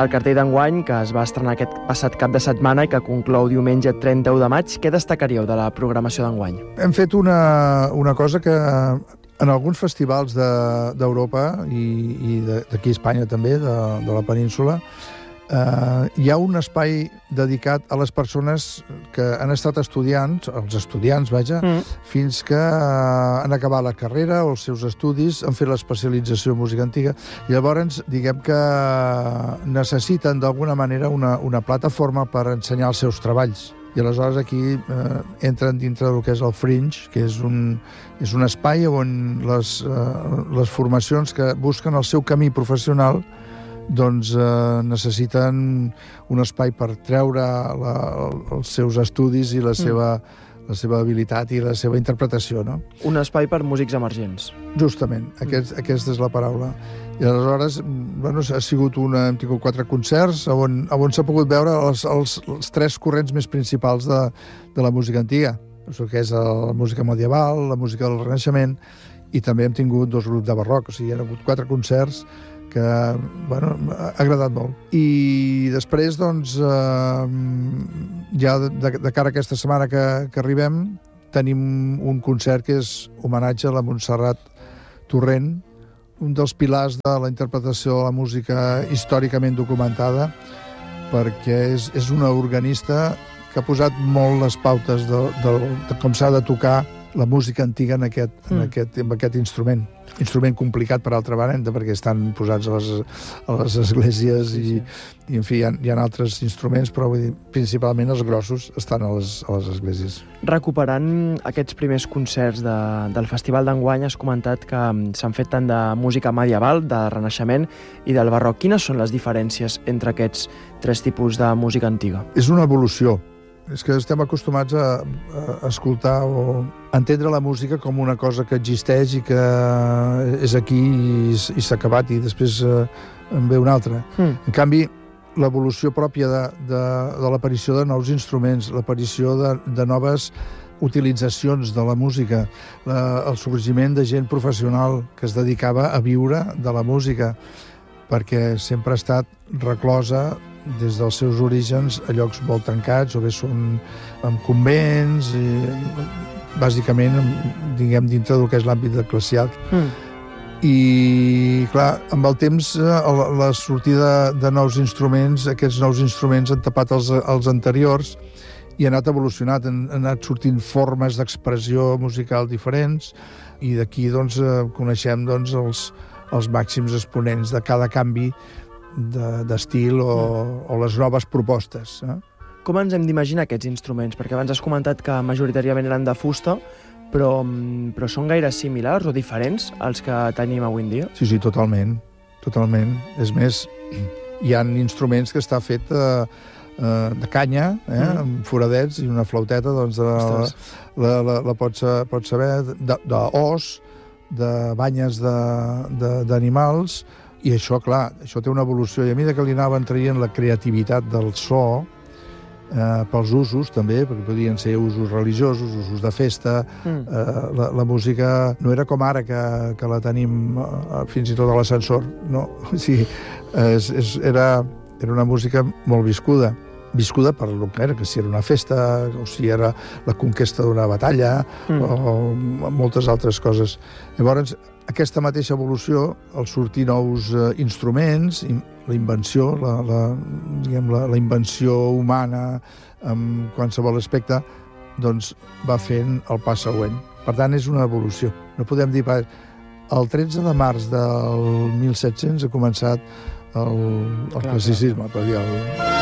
El cartell d'enguany, que es va estrenar aquest passat cap de setmana i que conclou diumenge 31 de maig, què destacaríeu de la programació d'enguany? Hem fet una cosa que en alguns festivals d'Europa i d'aquí a Espanya també, de la península, hi ha un espai dedicat a les persones que han estat estudiants, els estudiants, vaja, fins que han acabat la carrera o els seus estudis, han fet l'especialització en música antiga, i llavors diguem que necessiten d'alguna manera una plataforma per ensenyar els seus treballs. I aleshores aquí entren dintre del que és el Fringe, que és un espai on les formacions que busquen el seu camí professional doncs necessiten un espai per treure els seus estudis i la seva habilitat i la seva interpretació, no? Un espai per músics emergents. Justament, aquesta és la paraula. I aleshores, hem tingut 4 concerts on s'ha pogut veure els 3 corrents més principals de la música antiga, que és la música medieval, la música del Renaixement, i també hem tingut 2 grups de barroc, o sigui, hi ha hagut 4 concerts que ha agradat molt. I després, doncs, ja de cara a aquesta setmana que arribem, tenim un concert que és homenatge a la Montserrat Torrent, un dels pilars de la interpretació de la música històricament documentada, perquè és una organista que ha posat molt les pautes de com s'ha de tocar la música antiga en aquest instrument. Instrument complicat, per altra banda, perquè estan posats a les esglésies i en fi, hi ha altres instruments, però vull dir, principalment els grossos estan a les esglésies. Recuperant aquests primers concerts del Festival d'enguany, has comentat que s'han fet tant de música medieval, de Renaixement i del barroc. Quines són les diferències entre aquests 3 tipus de música antiga? És una evolució. És que estem acostumats a escoltar o entendre la música com una cosa que existeix i que és aquí i s'ha acabat i després en ve una altra. En canvi, l'evolució pròpia de l'aparició de nous instruments, l'aparició de noves utilitzacions de la música, el sorgiment de gent professional que es dedicava a viure de la música, perquè sempre ha estat reclosa des dels seus orígens a llocs molt tancats, o bé són en convents, bàsicament, diguem, dintre del que és l'àmbit eclesial. I, clar, amb el temps, la sortida de nous instruments, aquests nous instruments han tapat els anteriors i han anat evolucionant, han anat sortint formes d'expressió musical diferents, i d'aquí, doncs, coneixem els màxims exponents de cada canvi d'estil o les noves propostes. Com ens hem d'imaginar aquests instruments? Perquè abans has comentat que majoritàriament eren de fusta, però són gaire similars o diferents als que tenim avui en dia? Sí, totalment. És més, hi ha instruments que està fet de canya, amb foradets i una flauteta, doncs la pots saber, d'os, de banyes d'animals. I això, clar, això té una evolució. I a mesura que li anaven traient la creativitat del so, pels usos també, perquè podien ser usos religiosos, usos de festa, la música no era com ara que la tenim fins i tot a l'ascensor, no? O sigui, era una música molt viscuda per el que era, que si era una festa, o si era la conquesta d'una batalla, o moltes altres coses. Llavors, aquesta mateixa evolució, al sortir nous instruments, la invenció, la invenció humana en qualsevol aspecte, doncs va fent el pas següent. Per tant, és una evolució. No podem dir, el 13 de març del 1700 ha començat el classicisme, per dir-ho.